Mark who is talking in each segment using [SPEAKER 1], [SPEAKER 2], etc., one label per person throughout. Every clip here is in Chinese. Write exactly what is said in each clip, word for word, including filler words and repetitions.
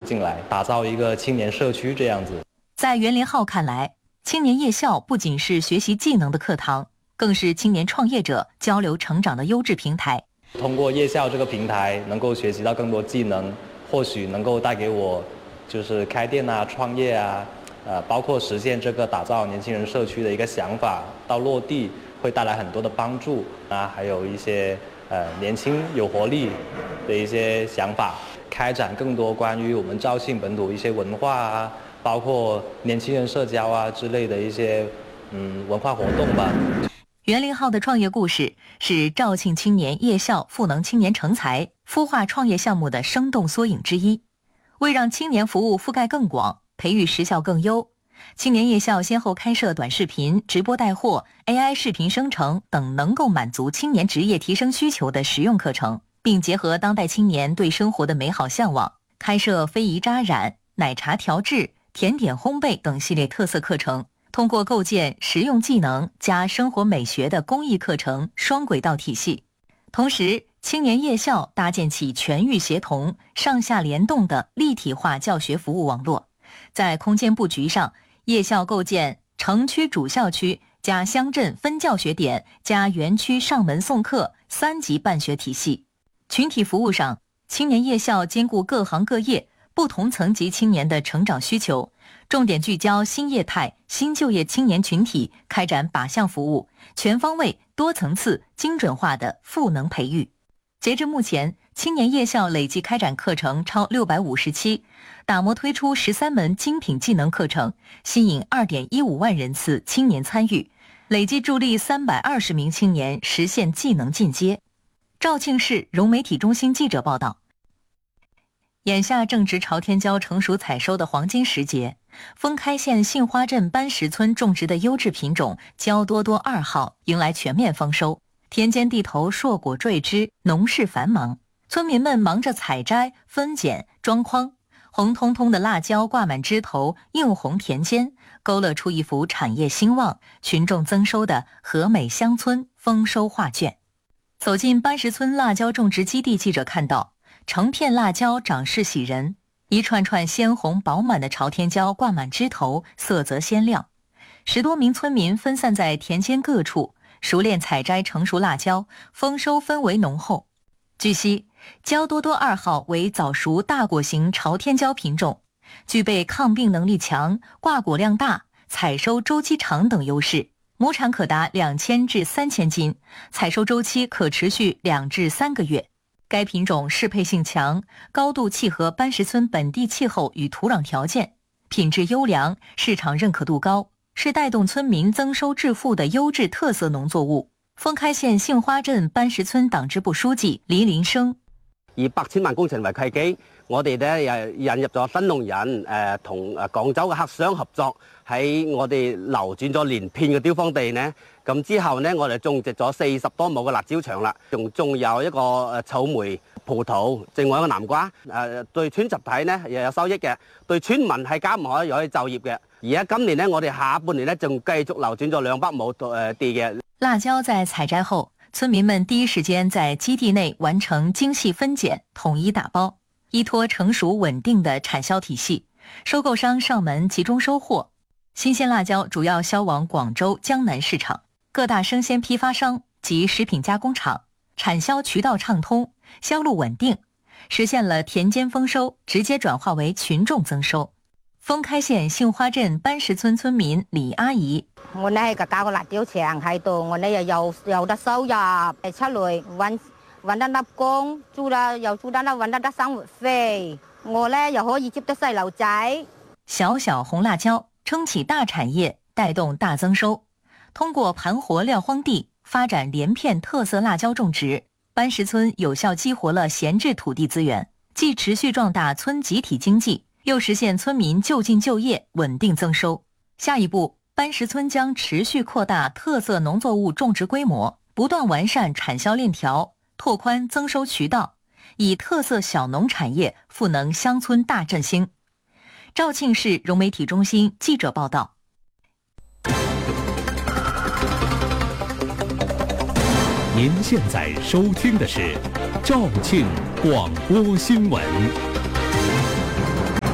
[SPEAKER 1] 进来，打造一个青年社区这样子。
[SPEAKER 2] 在袁林浩看来，青年夜校不仅是学习技能的课堂，更是青年创业者交流成长的优质平台。
[SPEAKER 1] 通过夜校这个平台，能够学习到更多技能，或许能够带给我就是开店啊、创业啊，呃，包括实现这个打造年轻人社区的一个想法到落地，会带来很多的帮助啊，还有一些呃年轻有活力的一些想法，开展更多关于我们肇庆本土一些文化啊，包括年轻人社交啊之类的一些嗯文化活动吧。
[SPEAKER 2] 袁林浩的创业故事是肇庆青年夜校赋能青年成才、孵化创业项目的生动缩影之一。为让青年服务覆盖更广，培育实效更优，青年夜校先后开设短视频、直播带货、A I 视频生成等能够满足青年职业提升需求的实用课程，并结合当代青年对生活的美好向往，开设非遗扎染、奶茶调制、甜点烘焙等系列特色课程。通过构建实用技能加生活美学的公益课程双轨道体系，同时青年夜校搭建起全域协同、上下联动的立体化教学服务网络。在空间布局上，夜校构建城区主校区加乡镇分教学点加园区上门送课三级办学体系。群体服务上，青年夜校兼顾各行各业、不同层级青年的成长需求，重点聚焦新业态、新就业青年群体，开展靶向服务，全方位、多层次、精准化的赋能培育。截至目前，青年夜校累计开展课程超六百五十期，打磨推出十三门精品技能课程，吸引二点一五万人次青年参与，累计助力三百二十名青年实现技能进阶。肇庆市融媒体中心记者报道。眼下正值朝天椒成熟采收的黄金时节，封开县杏花镇班石村种植的优质品种椒多多二号迎来全面丰收，田间地头硕果缀枝，农事繁忙，村民们忙着采摘、分拣、装筐，红彤彤的辣椒挂满枝头，映红田间，勾勒出一幅产业兴旺、群众增收的和美乡村丰收画卷。走进班石村辣椒种植基地，记者看到成片辣椒长势喜人，一串串鲜红饱满的朝天椒挂满枝头，色泽鲜亮。十多名村民分散在田间各处，熟练采摘成熟辣椒，丰收氛围浓厚。据悉，椒多多二号为早熟大果型朝天椒品种，具备抗病能力强、挂果量大、采收周期长等优势，亩产可达两千至三千斤，采收周期可持续两至三个月。该品种适配性强，高度契合班石村本地气候与土壤条件，品质优良，市场认可度高，是带动村民增收致富的优质特色農作物。封開縣杏花鎮班石村黨支部書記李林生：
[SPEAKER 3] 以百千萬工程為契機，我哋咧又引入咗新農人，誒同誒廣州嘅黑商合作，喺我哋流轉咗連片嘅雕荒地呢。咁之後呢，我哋種植咗四十多畝嘅辣椒場啦，仲仲有一個誒草莓、葡萄，另外一個南瓜，誒對村集體呢又有收益嘅，對村民係加埋又可以就業嘅。而家今年呢，我哋下半年呢仲繼續流轉咗兩百畝誒地嘅。
[SPEAKER 2] 辣椒在採摘後，村民們第一時間在基地內完成精細分揀，統一打包，依託成熟穩定的產銷體系，收購商上門集中收貨。新鮮辣椒主要銷往廣州、江南市場，各大生鮮批發商及食品加工廠，產銷渠道暢通，銷路穩定，實現了田間豐收直接轉化為群眾增收。封開縣杏花鎮班石村村民李阿姨：
[SPEAKER 4] 我呢係搞個辣椒場喺度，我呢又有有得收入，出嚟揾揾得粒工，租得又租得啦，揾得得生活費，我呢又可以接得細路仔。
[SPEAKER 2] 小小紅辣椒撐起大產業，帶動大增收。通過盤活撂荒地，發展連片特色辣椒種植，班石村有效激活了閒置土地資源，既持續壯大村集體經濟，又實現村民就近就業，穩定增收。下一步，班石村將持續擴大特色農作物種植規模，不斷完善產銷鏈條，拓寬增收渠道，以特色小農產業賦能鄉村大振興。肇慶市融媒體中心記者報道。
[SPEAKER 5] 您现在收听的是肇庆广播新闻。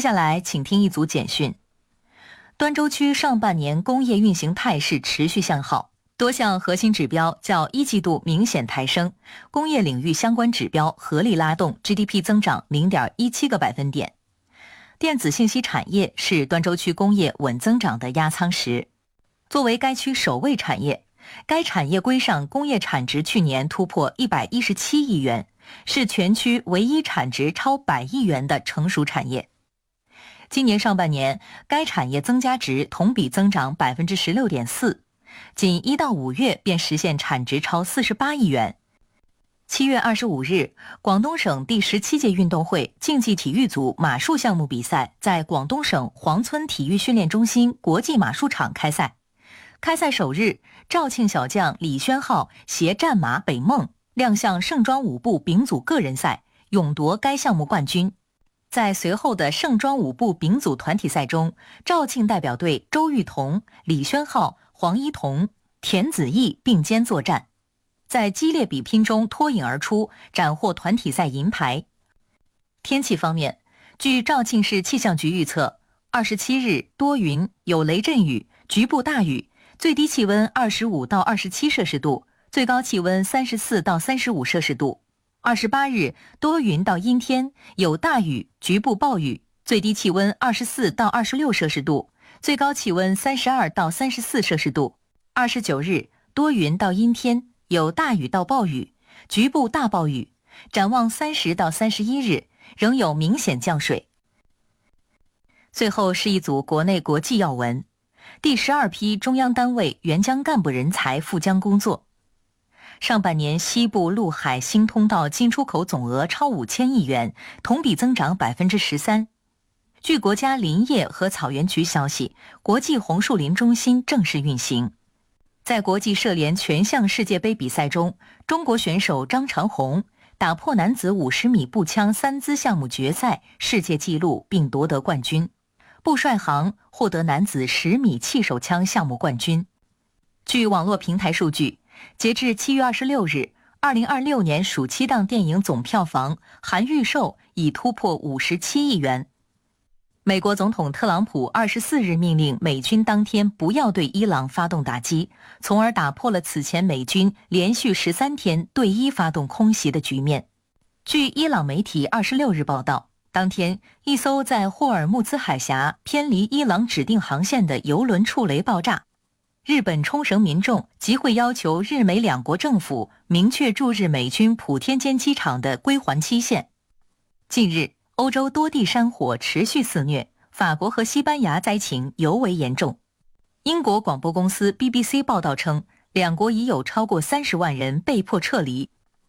[SPEAKER 2] 下来，请听一组简讯。端州区上半年工业运行态势持续向好，多项核心指标较一季度明显抬升，工业领域相关指标合力拉动 G D P 增长 零点一七 个百分点。电子信息产业是端州区工业稳增长的压舱石。作为该区首位产业，该产业规上工业产值去年突破一百一十七亿元，是全区唯一产值超百亿元的成熟产业。今年上半年，该产业增加值同比增长 百分之十六点四， 仅一到五月便实现产值超四十八亿元。七月二十五日，广东省第十七届运动会竞技体育组马术项目比赛在广东省黄村体育训练中心国际马术场开赛。开赛首日，肇庆小将李宣浩携战马北梦亮相盛装舞步丙组个人赛，勇夺该项目冠军。在随后的盛装舞步丙组团体赛中，肇庆代表队周玉彤、李宣浩、黄一彤、田子毅并肩作战，在激烈比拼中脱颖而出，斩获团体赛银牌。天气方面，据肇庆市气象局预测，二十七日多云，有雷阵雨，局部大雨，最低气温二十五到二十七摄氏度，最高气温三十四到三十五摄氏度。二十八日多云到阴天，有大雨，局部暴雨，最低气温二十四到二十六摄氏度，最高气温三十二到三十四摄氏度。二十九日多云到阴天，有大雨到暴雨，局部大暴雨。展望三十到三十一日，仍有明显降水。最后是一组国内国际要闻。第十二批中央单位援疆干部人才赴疆工作。上半年西部陆海新通道进出口总额超五千亿元，同比增长 百分之十三。据国家林业和草原局消息，国际红树林中心正式运行。在国际射联全项世界杯比赛中，中国选手张长虹打破男子五十米步枪三姿项目决赛世界纪录并夺得冠军。步帅航获得男子十米气手枪项目冠军。据网络平台数据，截至七月二十六日，二零二六年暑期档电影总票房含预售已突破五十七亿元。美国总统特朗普二十四日命令美军当天不要对伊朗发动打击，从而打破了此前美军连续十三天对伊发动空袭的局面。据伊朗媒体二十六日报道，当天一艘在霍尔木兹海峡偏离伊朗指定航线的油轮触雷爆炸。日本冲绳民众集会要求日美两国政府明确驻日美军普天间机场的归还期限。近日，欧洲多地山火持续肆虐，法国和西班牙灾情尤为严重。英国广播公司 B B C 报道称，两国已有超过三十万人被迫撤离。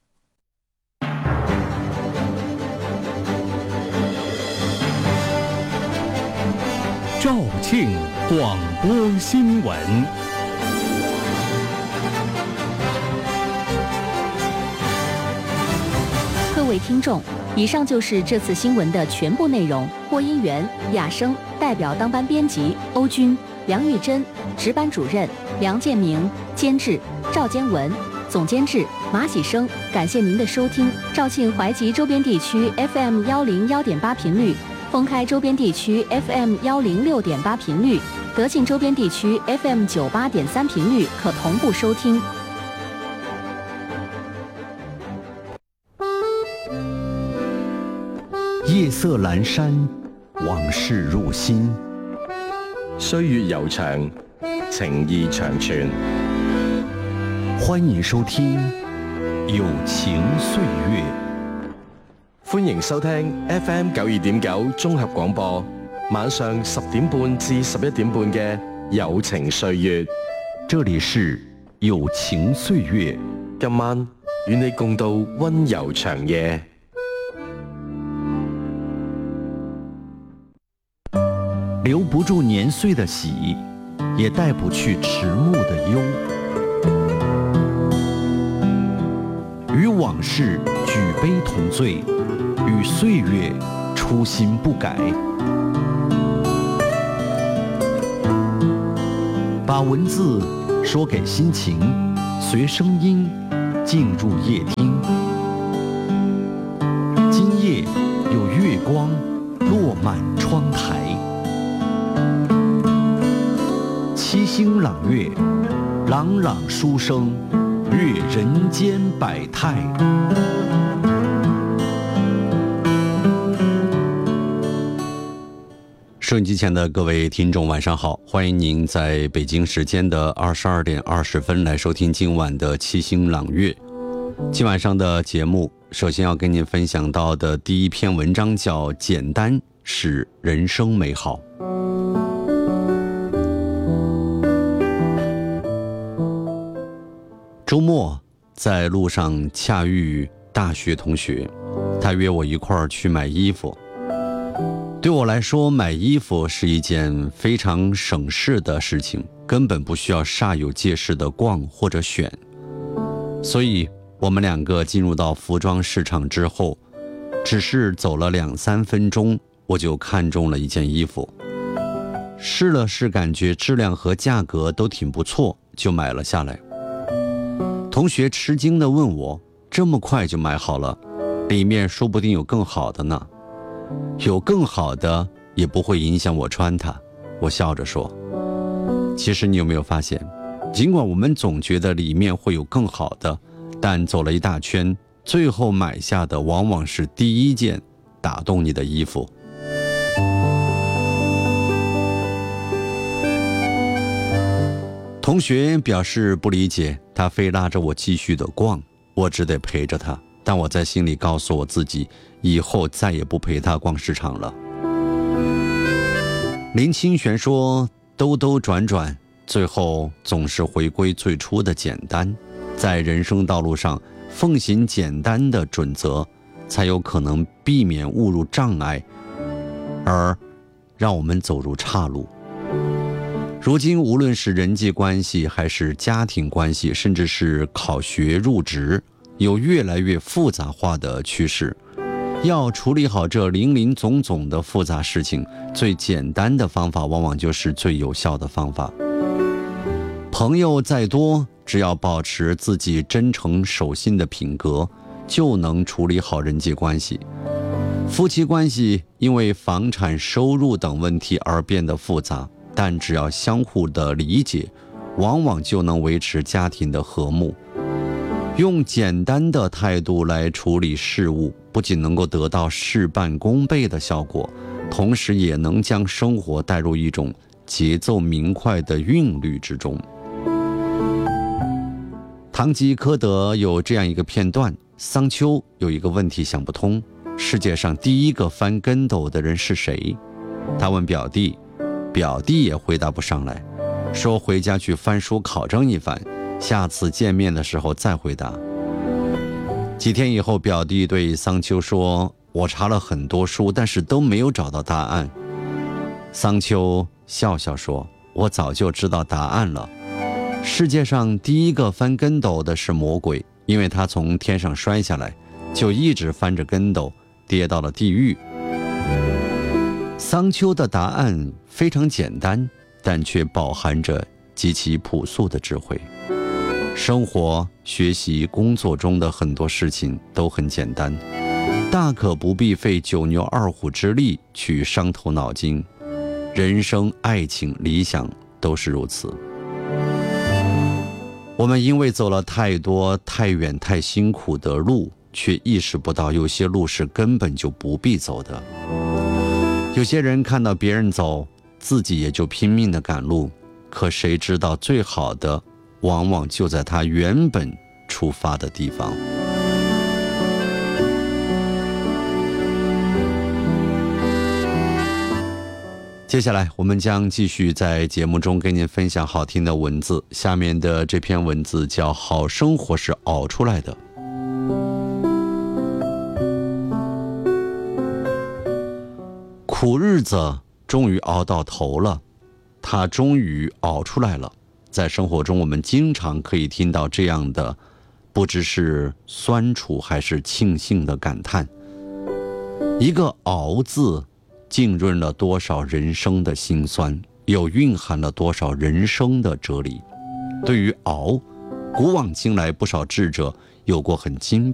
[SPEAKER 5] 肇庆广播新闻。
[SPEAKER 6] 各位听众，以上就是这次新闻的全部内容。播音员亚生，代表当班编辑欧军、梁玉珍，值班主任梁建明，监制赵坚文，总监制马喜生。感谢您的收听。肇庆怀集周边地区 F M 幺零幺点八频率，封开周边地区 F M 幺零六点八频率，德庆周边地区 F M 九八点三频率可同步收听。
[SPEAKER 7] 夜色阑珊，往事入心。
[SPEAKER 8] 歲月悠長，情意長存。
[SPEAKER 7] 歡迎收聽《友情歲月》。
[SPEAKER 8] 歡迎收聽 F M 九二點九綜合廣播，晚上十點半至十一點半嘅《友情歲月》。
[SPEAKER 7] 這裡是《友情歲月》，
[SPEAKER 8] 今晚與你共度溫柔長夜。
[SPEAKER 7] 留不住年歲的喜，也帶不去遲暮的憂。與往事舉杯同醉，與歲月初心不改。把文字說給心情，隨聲音進入夜聽。今夜有月光落漫窗台。七星朗月，朗朗书声，阅人间百态。
[SPEAKER 9] 收音机前的各位听众晚上好，欢迎您在北京时间的二十二点二十分来收听今晚的七星朗月。今晚上的节目首先要跟您分享到的第一篇文章叫简单使人生美好。周末在路上恰遇大学同学，他约我一块儿去买衣服。对我来说，买衣服是一件非常省事的事情，根本不需要煞有介事的逛或者选。所以我们两个进入到服装市场之后，只是走了两三分钟，我就看中了一件衣服，试了试，感觉质量和价格都挺不错，就买了下来。同学吃惊地问我，这么快就买好了？里面说不定有更好的呢。有更好的也不会影响我穿它，我笑着说。其实你有没有发现，尽管我们总觉得里面会有更好的，但走了一大圈，最后买下的往往是第一件打动你的衣服。同学表示不理解，他非拉着我继续的逛，我只得陪着他，但我在心里告诉我自己，以后再也不陪他逛市场了。林清玄说，兜兜转转，最后总是回归最初的简单。在人生道路上奉行简单的准则，才有可能避免误入障碍，而让我们走入岔路。如今无论是人际关系还是家庭关系，甚至是考学入职，有越来越复杂化的趋势。要处理好这林林总总的复杂事情，最简单的方法往往就是最有效的方法。朋友再多，只要保持自己真诚守信的品格，就能处理好人际关系。夫妻关系因为房产收入等问题而变得复杂，但只要相互的理解，往往就能维持家庭的和睦。用简单的态度来处理事物，不仅能够得到事半功倍的效果，同时也能将生活带入一种节奏明快的韵律之中。堂吉诃德有这样一个片段，桑丘有一个问题想不通，世界上第一个翻跟斗的人是谁？他问表弟，表弟也回答不上来，说回家去翻书考证一番，下次见面的时候再回答。几天以后，表弟对桑丘说，我查了很多书，但是都没有找到答案。桑丘笑笑说，我早就知道答案了。世界上第一个翻跟斗的是魔鬼，因为他从天上摔下来，就一直翻着跟斗，跌到了地狱。桑丘的答案非常简单，但却饱含着极其朴素的智慧。生活、学习、工作中的很多事情都很简单，大可不必费九牛二虎之力去伤透脑筋。人生、爱情、理想都是如此。我们因为走了太多、太远、太辛苦的路，却意识不到有些路是根本就不必走的。有些人看到别人走，自己也就拼命地赶路，可谁知道最好的往往就在他原本出发的地方。接下来我们将继续在节目中给您分享好听的文字，下面的这篇文字叫《好生活是熬出来的》。苦日子终于熬到头了，他终于熬出来了。在生活中，我们经常可以听到这样的，不知是酸楚还是庆幸的感叹。一个熬字浸润了多少人生的辛酸，又蕴含了多少人生的哲理。对于熬，古往今来不少智者有过很精